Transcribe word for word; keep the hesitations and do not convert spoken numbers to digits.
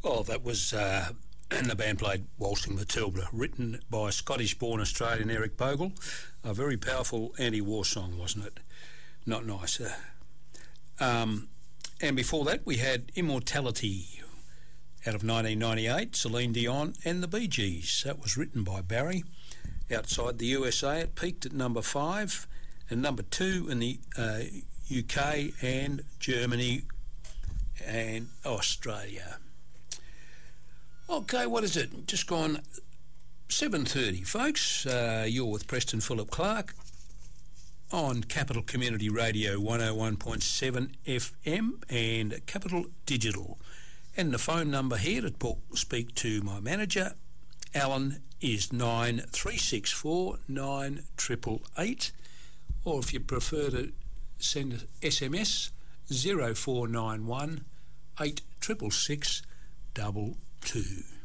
Well, that was, uh, and the band played Waltzing Matilda, written by Scottish-born Australian Eric Bogle. A very powerful anti-war song, wasn't it? Not nice. Uh, um, and before that, we had Immortality out of nineteen ninety-eight, Celine Dion and the Bee Gees. That was written by Barry. Outside the U S A, it peaked at number five, and number two in the uh, U K and Germany and Australia. Okay, what is it? Just gone seven thirty, folks. Uh, you're with Preston Philip Clark on Capital Community Radio one oh one point seven F M and Capital Digital. And the phone number here to talk, speak to my manager, Alan, is nine three six four nine eight eight eight, or if you prefer to send an S M S, zero four nine one eight six six six two two.